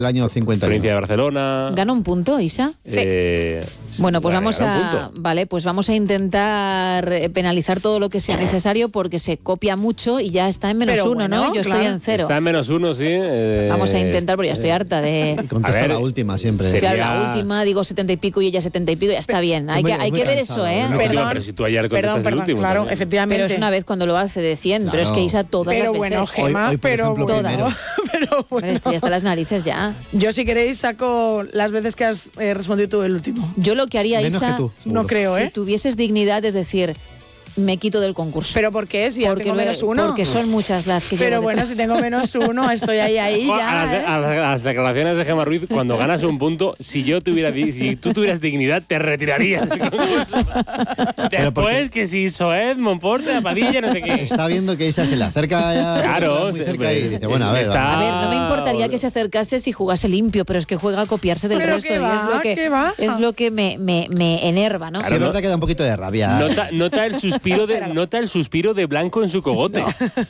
el año 51. Provincia de Barcelona. ¿Gana un punto, Isa? Bueno, pues vamos a intentar penalizar todo lo que sea necesario porque se copia mucho y ya está en -1, ¿no? Yo estoy en 0. Está en -1, sí. Vamos a intentar, porque ya estoy harta de... Y contesta la última siempre. Claro, la última, digo 70 y pico y ella 70 y pico, ya está bien. Hay que ver eso, ¿eh? Pero si tú ayer contestas el último. Claro, también. efectivamente. Pero es una vez cuando lo hace de 100, Claro. pero es que Isa todas las veces. Bueno, Gemma, Hoy, por ejemplo, todas. primero. Pero bueno. Estoy hasta las narices ya. Yo, si queréis, saco las veces que has respondido tú el último. Yo lo que haría, Menos Isa, que tú, seguro. No creo, si tuvieses dignidad, es decir, me quito del concurso. ¿Pero por qué? Si ya tengo -1. Porque son muchas las que Pero llevo bueno, detrás. si tengo -1, estoy ahí ya. A las declaraciones de Gemma Ruiz, cuando ganas un punto, si tú tuvieras dignidad, te retirarías del concurso. Después que si Soed, Monforte, Padilla, no sé qué. Está viendo que Isa se le acerca ya Claro, muy cerca y dice, bueno, a ver. está- A ver, no me importaría que se acercase si jugase limpio, pero es que juega a copiarse del Pero resto qué y va. es lo que me enerva, ¿no? Sí, es verdad que da un poquito de rabia. Nota el suspiro de Blanco en su cogote.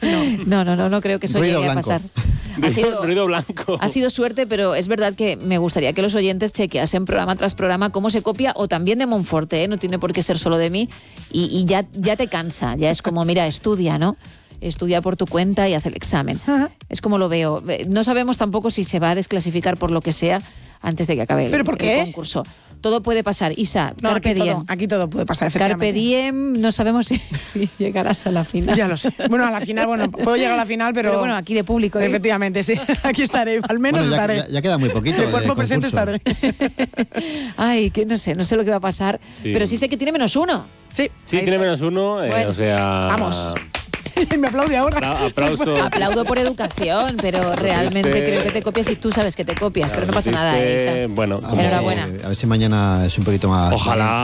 No creo que eso Ruido llegue a blanco. pasar. Ruido blanco. Ha sido suerte, pero es verdad que me gustaría que los oyentes chequeasen programa tras programa cómo se copia, o también de Monforte, ¿eh? No tiene por qué ser solo de mí, y ya te cansa, ya es como, mira, estudia, ¿no? Estudia por tu cuenta y haz el examen. Es como lo veo. No sabemos tampoco si se va a desclasificar por lo que sea antes de que acabe ¿Pero por qué? el concurso. Todo puede pasar. Isa, No, Carpe Diem. aquí todo puede pasar, efectivamente. Carpe Diem, no sabemos si llegarás a la final. Ya lo sé. Bueno, a la final, puedo llegar a la final, pero bueno, aquí de público. ¿eh? Efectivamente, sí. Aquí estaré, al menos Bueno, estaré. ya queda muy poquito. De cuerpo presente concurso. estaré. Ay, que no sé lo que va a pasar, Sí. pero sí sé que tiene -1. Sí, Sí, ahí tiene está. -1, Bueno, o sea... Vamos. Me aplaude ahora. Aplauso. Aplaudo por educación, pero realmente creo que te copias y tú sabes que te copias, pero no pasa nada, Isa. Bueno, A ver si- Enhorabuena. A ver si mañana es un poquito más.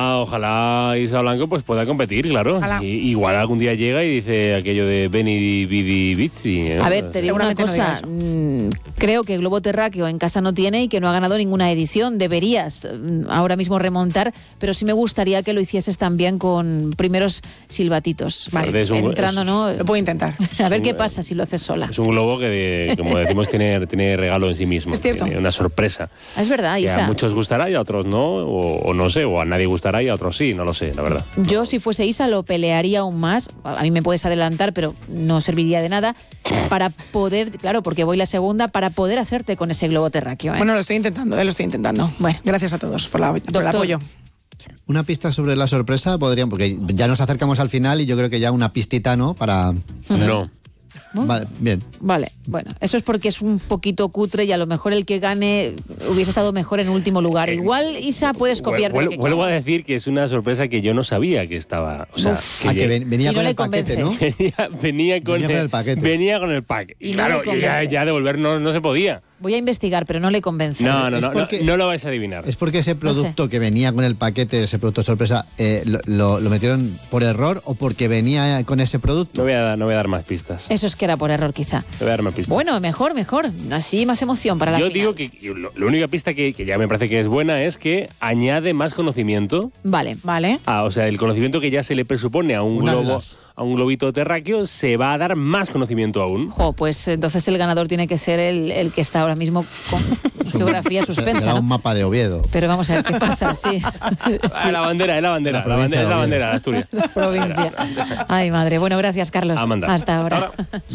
ojalá Isa Blanco pues pueda competir, claro. Ojalá. Igual algún día llega y dice aquello de Beni Bidi Bici. A ver, te digo una Seguramente no cosa, diga creo que Globo Terráqueo en casa no tiene y que no ha ganado ninguna edición. Deberías ahora mismo remontar, pero sí me gustaría que lo hicieses también con primeros silbatitos. Vale, es un- entrando, ¿no? Lo puedo intentar. A ver qué pasa si lo haces sola. Es un globo que, como decimos, tiene regalo en sí mismo. Es cierto. Tiene una sorpresa. Es verdad, Que Isa. a muchos gustará y a otros no, o no sé, o a nadie gustará y a otros sí, no lo sé, la verdad. Yo, si fuese Isa, lo pelearía aún más. A mí me puedes adelantar, pero no serviría de nada para poder, claro, porque voy la segunda, para poder hacerte con ese globo terráqueo. ¿eh? Bueno, lo estoy intentando. Bueno. Gracias a todos por el Doctor. apoyo. Una pista sobre la sorpresa podrían, porque ya nos acercamos al final y yo creo que ya una pistita, ¿no? Para. No. Vale, bien. Vale, bueno, eso es porque es un poquito cutre y a lo mejor el que gane hubiese estado mejor en último lugar. Igual, Isa, puedes copiarte lo que Vuelvo a quieras. decir que es una sorpresa que yo no sabía que estaba. O sea, Uf. Que venía Y no con le el paquete, ¿no? convence. venía con el paquete. Venía con el pack. Y Y no claro, le convence. ya devolver no se podía. Voy a investigar, pero no le convence. No Es porque- no lo vais a adivinar. Es porque ese producto que venía con el paquete, ese producto sorpresa, lo metieron por error o porque venía con ese producto. No voy a dar más pistas. Eso es que era por error, quizá. No voy a dar más pistas. Bueno, mejor. Así más emoción para la Yo final. digo que la única pista que ya me parece que es buena es que añade más conocimiento. Vale. Vale. O sea, el conocimiento que ya se le presupone a un Un globo, atlas. a un globito terráqueo, se va a dar más conocimiento aún. Pues entonces el ganador tiene que ser el que está ahora mismo con geografía suspensa, Será ¿no? un mapa de Oviedo. Pero vamos a ver qué pasa, sí. La bandera, es la bandera. La provincia es la de bandera de Asturias. Provincia. Ay, madre. Bueno, gracias, Carlos. A mandar. Hasta ahora. Hasta ahora.